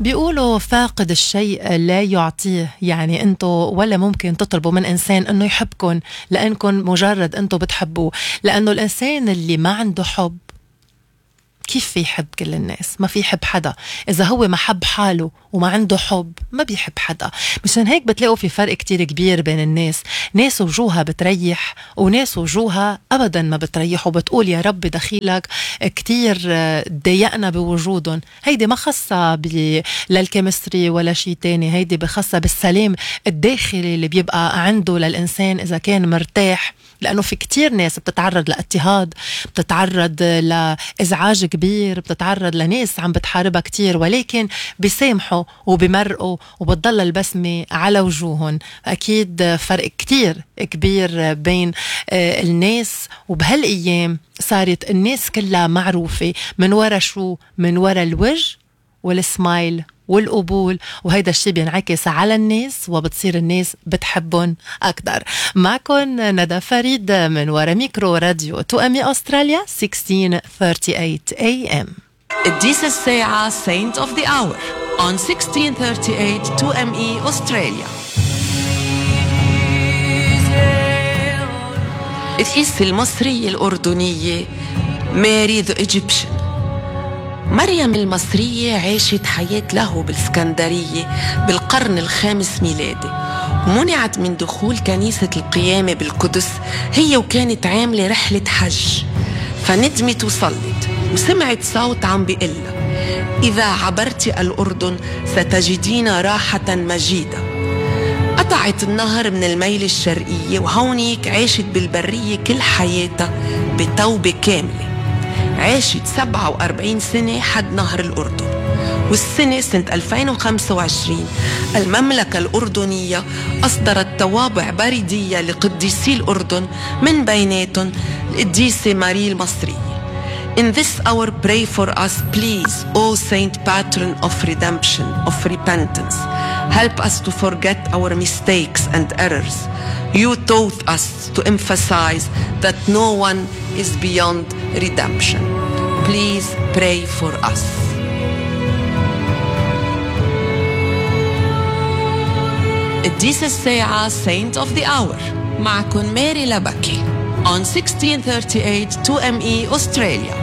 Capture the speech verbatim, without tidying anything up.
بيقولوا فاقد الشيء لا يعطيه، يعني انتو ولا ممكن تطلبوا من انسان انه يحبكن لانكن مجرد انتو بتحبوه، لانه الانسان اللي ما عنده حب كيف في يحب كل الناس؟ ما في يحب حدا. إذا هو ما حب حاله وما عنده حب ما بيحب حدا. مشان هيك بتلاقوا في فرق كتير كبير بين الناس، ناس وجوها بتريح وناس وجوها أبدا ما بتريح وبتقول يا رب دخيلك كتير ضايقنا بوجودهم. هيدي ما خاصة للكيمستري ولا شيء تاني، هيدي بخاصة بالسلام الداخلي اللي بيبقى عنده للإنسان إذا كان مرتاح. لأنه في كتير ناس بتتعرض لاضطهاد، بتتعرض لإزعاج كبير، بتتعرض لناس عم بتحاربها كتير، ولكن بيسامحوا وبمرقوا وبتضل البسمة على وجوههم. أكيد فرق كتير كبير بين الناس، وبهالأيام صارت الناس كلها معروفة من ورا شو؟ من ورا الوجه والسمايل والقبول، وهيدا الشيء بينعكس على الناس وبتصير الناس بتحبهم أكتر. معكن ندى فريد من ورا ميكرو راديو تو أم إي أستراليا ستة عشر ثمانية وثلاثين إيه إم. قديس الساعة Saint of the Hour on sixteen thirty-eight تو أم إي أستراليا. القديسة المصرية الأردنية ماري ذا إيجيبشن. مريم المصرية عاشت حياة له بالإسكندرية بالقرن الخامس ميلادي، ومنعت من دخول كنيسة القيامة بالقدس هي وكانت عاملة رحلة حج، فندمت وصلت وسمعت صوت عم بيقلها إذا عبرت الأردن ستجدين راحة مجيدة. قطعت النهر من الميل الشرقية وهونيك عاشت بالبرية كل حياتها بتوبة كاملة. عاشت سبعة وأربعين سنة حد نهر الأردن، والسنة سنة ألفين وخمسة وعشرين المملكة الأردنية أصدرت توابع بريدية لقديسي الأردن، من بيناتهم القديسة ماري المصرية. In this hour pray for us please, O Saint Patron of redemption, of repentance. Help us to forget our mistakes and errors. You taught us to emphasize that no one is beyond redemption. Please pray for us. قديس الساعة Saint of the Hour معكن ماري لبكي on sixteen thirty-eight تو أم إي أستراليا.